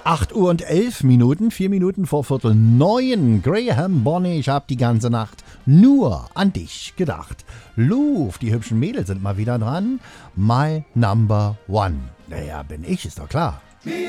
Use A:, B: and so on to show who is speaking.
A: 8 Uhr und 11 Minuten, 4 Minuten vor Viertel 9. Graham Bonny, ich hab die ganze Nacht nur an dich gedacht. Louvre, die hübschen Mädels sind mal wieder dran. My Number One. Naja, bin ich, ist doch klar.